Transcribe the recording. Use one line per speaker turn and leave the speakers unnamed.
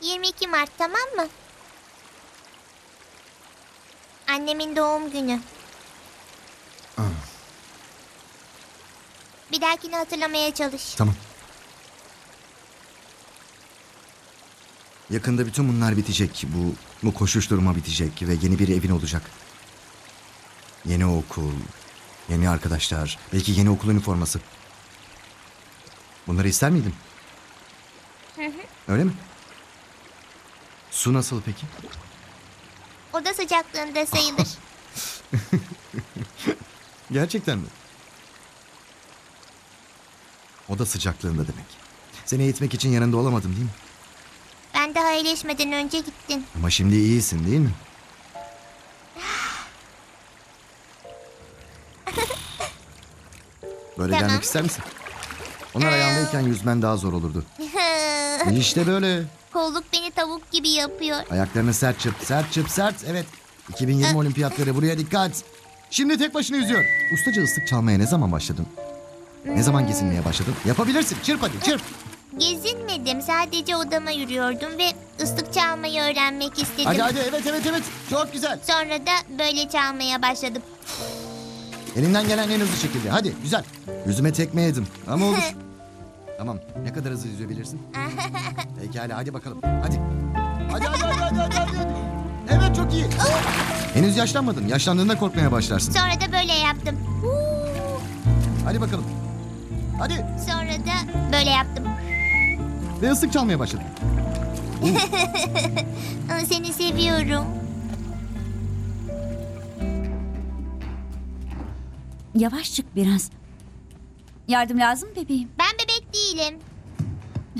22 Mart, tamam mı? Annemin doğum günü.
Ah,
Bir dahakini hatırlamaya çalış.
tamam. Yakında bütün bunlar bitecek. Bu koşuşturma bitecek ve yeni bir evin olacak. Yeni okul, yeni arkadaşlar, belki yeni okul üniforması. Bunları ister miydin? Öyle mi? Su nasıl peki?
Oda sıcaklığında sayılır.
Gerçekten mi? Oda sıcaklığında demek. Seni eğitmek için yanında olamadım değil mi?
Ben daha iyileşmeden önce gittin.
Ama şimdi iyisin değil mi? Böyle
Tamam.
gelmek ister misin? Onlar ayağındayken yüzmen daha zor olurdu. İşte böyle.
Kolluk beni tavuk gibi yapıyor.
Ayaklarını sert çırp, sert çırp, sert. Evet. 2020 olimpiyatları, buraya dikkat. Şimdi tek başına yüzüyor. Ustaca ıslık çalmaya ne zaman başladın? Ne zaman gezinmeye başladın? Yapabilirsin. Çırp hadi, çırp.
Gezinmedim. Sadece odama yürüyordum ve ıslık çalmayı öğrenmek istedim.
Hadi hadi, evet evet evet. Çok güzel.
Sonra da böyle çalmaya başladım.
Elinden gelen en hızlı şekilde. Hadi, güzel. Yüzüme tekme yedim ama olur. Tamam. Ne kadar hızlı yüzebilirsin? Pekala, hadi bakalım. Hadi. Hadi. Evet, çok iyi. Henüz yaşlanmadın. Yaşlandığında korkmaya başlarsın.
Sonra da böyle yaptım.
Hadi bakalım. Hadi.
Sonra da böyle yaptım.
Ve ıslık çalmaya başladın.
Seni seviyorum.
Yavaş çık biraz. Yardım lazım mı bebeğim?
Ben bebek değilim.